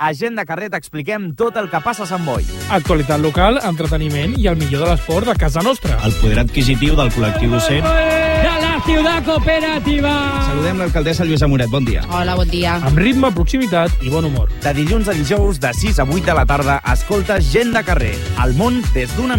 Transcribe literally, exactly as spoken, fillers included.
A Gent de Carrer t'expliquem tot el que passa a Sant Boi. Actualitat local, entreteniment i el millor de l'esport de casa nostra. El poder adquisitiu del col·lectiu docent. De la ciutat cooperativa. Saludem l'alcaldessa Lluïsa Moret, bon dia. Hola, bon dia. Amb ritme, proximitat i bon humor. De dilluns a dijous, de sis a vuit de la tarda, escolta Gent de Carrer. El món des d'una